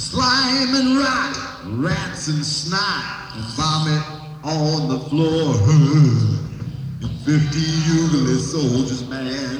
slime and rot, rats and snot, vomit on the floor. 50 useless soldiers, man.